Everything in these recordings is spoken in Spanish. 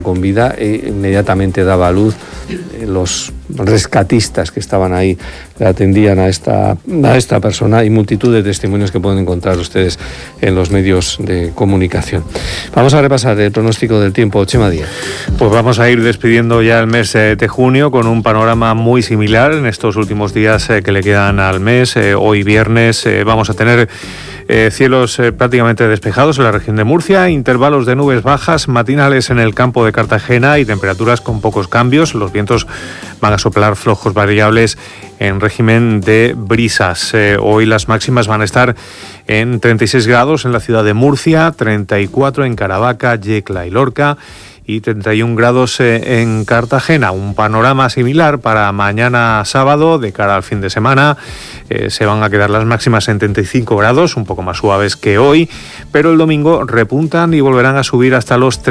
con vida, inmediatamente daba a luz. Los rescatistas que estaban ahí le atendían a esta persona, y multitud de testimonios que pueden encontrar ustedes en los medios de comunicación. Vamos a repasar el pronóstico del tiempo. Chema Díaz. Pues vamos a ir despidiendo ya el mes de junio con un panorama muy similar en estos últimos días que le quedan al mes. Hoy viernes vamos a tener cielos prácticamente despejados en la región de Murcia, intervalos de nubes bajas matinales en el campo de Cartagena y temperaturas con pocos cambios. Los vientos van a soplar flojos variables en régimen de brisas. Hoy las máximas van a estar en 36 grados en la ciudad de Murcia, 34 en Caravaca, Yecla y Lorca, y 31 grados en Cartagena. Un panorama similar para mañana sábado, de cara al fin de semana. Se van a quedar las máximas en 35 grados, un poco más suaves que hoy, pero el domingo repuntan y volverán a subir hasta los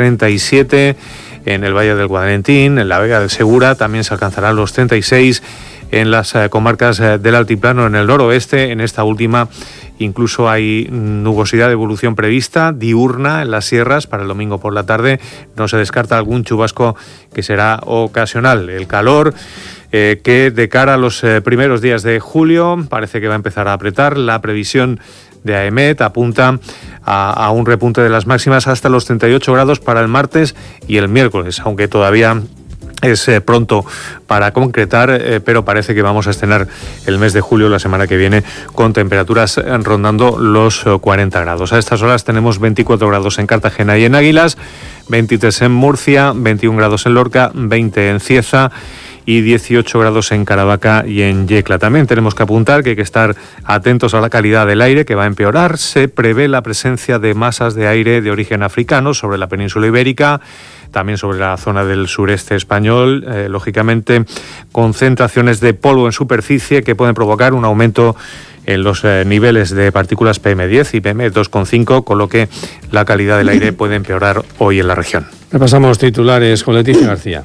37 en el Valle del Guadalentín, en la Vega del Segura. También se alcanzarán los 36 en las comarcas del altiplano en el noroeste. En esta última incluso hay nubosidad de evolución prevista, diurna en las sierras para el domingo por la tarde. No se descarta algún chubasco que será ocasional. El calor que de cara a los primeros días de julio parece que va a empezar a apretar. La previsión de AEMET apunta a un repunte de las máximas hasta los 38 grados para el martes y el miércoles, aunque todavía es pronto para concretar, pero parece que vamos a estrenar el mes de julio, la semana que viene, con temperaturas rondando los 40 grados. A estas horas tenemos 24 grados en Cartagena y en Águilas, 23 en Murcia, 21 grados en Lorca, 20 en Cieza y 18 grados en Caravaca y en Yecla. También tenemos que apuntar que hay que estar atentos a la calidad del aire, que va a empeorar. Se prevé la presencia de masas de aire de origen africano sobre la península ibérica, también sobre la zona del sureste español. Lógicamente, concentraciones de polvo en superficie que pueden provocar un aumento en los niveles de partículas PM10 y PM2,5, con lo que la calidad del aire puede empeorar hoy en la región. Repasamos titulares con Leticia García.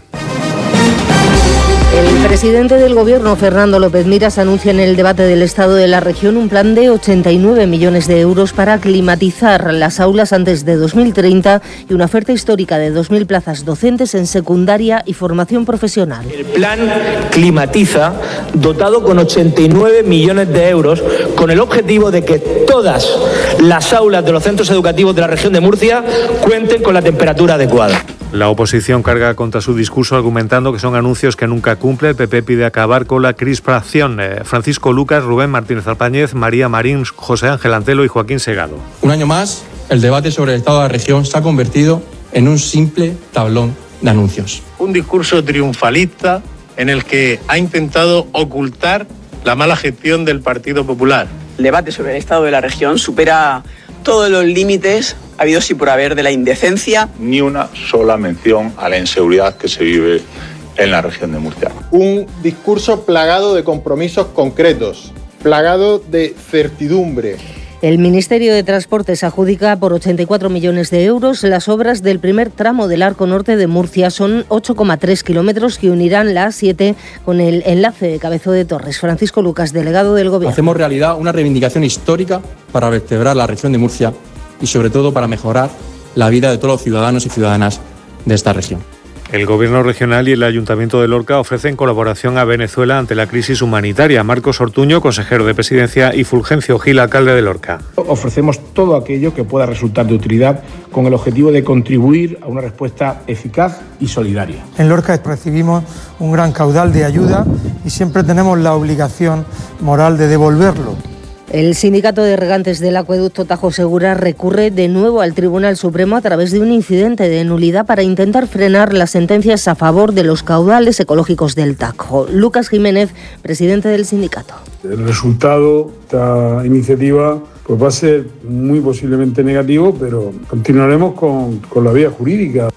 El presidente del Gobierno, Fernando López Miras, anuncia en el debate del Estado de la región un plan de 89 millones de euros para climatizar las aulas antes de 2030 y una oferta histórica de 2.000 plazas docentes en secundaria y formación profesional. El plan climatiza, dotado con 89 millones de euros, con el objetivo de que todas las aulas de los centros educativos de la región de Murcia cuenten con la temperatura adecuada. La oposición carga contra su discurso argumentando que son anuncios que nunca cumple. El PP pide acabar con la crispación. Francisco Lucas, Rubén Martínez Alpáñez, María Marín, José Ángel Antelo y Joaquín Segado. Un año más, el debate sobre el estado de la región se ha convertido en un simple tablón de anuncios. Un discurso triunfalista en el que ha intentado ocultar la mala gestión del Partido Popular. El debate sobre el estado de la región supera todos los límites habidos y por haber de la indecencia. Ni una sola mención a la inseguridad que se vive en la región de Murcia. Un discurso plagado de compromisos concretos, plagado de certidumbre. El Ministerio de Transportes adjudica por 84 millones de euros las obras del primer tramo del Arco Norte de Murcia. Son 8,3 kilómetros que unirán la A7 con el enlace de Cabezo de Torres. Francisco Lucas, delegado del Gobierno. Hacemos realidad una reivindicación histórica para vertebrar la región de Murcia y sobre todo para mejorar la vida de todos los ciudadanos y ciudadanas de esta región. El Gobierno regional y el Ayuntamiento de Lorca ofrecen colaboración a Venezuela ante la crisis humanitaria. Marcos Ortuño, consejero de Presidencia, y Fulgencio Gil, alcalde de Lorca. Ofrecemos todo aquello que pueda resultar de utilidad con el objetivo de contribuir a una respuesta eficaz y solidaria. En Lorca recibimos un gran caudal de ayuda y siempre tenemos la obligación moral de devolverlo. El sindicato de regantes del acueducto Tajo Segura recurre de nuevo al Tribunal Supremo a través de un incidente de nulidad para intentar frenar las sentencias a favor de los caudales ecológicos del Tajo. Lucas Jiménez, presidente del sindicato. El resultado de esta iniciativa pues va a ser muy posiblemente negativo, pero continuaremos con la vía jurídica.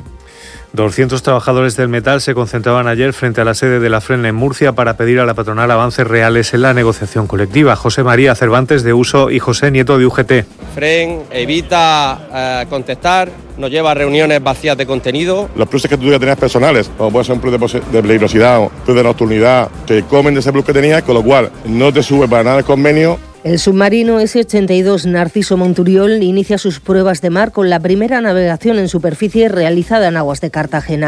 200 trabajadores del metal se concentraban ayer frente a la sede de la FREN en Murcia para pedir a la patronal avances reales en la negociación colectiva. José María Cervantes, de Uso, y José Nieto, de UGT. FREN evita contestar, nos lleva a reuniones vacías de contenido. Los pluses que tú ya tenías personales, como puede ser un plus de peligrosidad o plus de nocturnidad, te comen de ese plus que tenías, con lo cual no te sube para nada el convenio. El submarino S-82 Narciso Monturiol inicia sus pruebas de mar con la primera navegación en superficie realizada en aguas de Cartagena.